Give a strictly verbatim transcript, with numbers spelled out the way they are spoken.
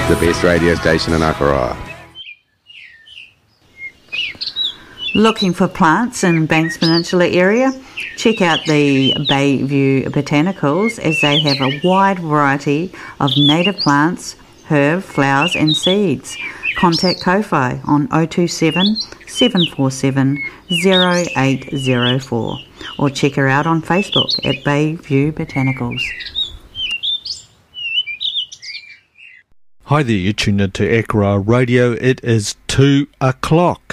the best radio station in Akaroa. Looking for plants in Banks Peninsula area? Check out the Bayview Botanicals, as they have a wide variety of native plants, herb, flowers and seeds. Contact Ko-Fi on oh two seven, seven four seven, oh eight oh four or check her out on Facebook at Bayview Botanicals. Hi there, you're tuned into Akaroa Radio. It is two o'clock.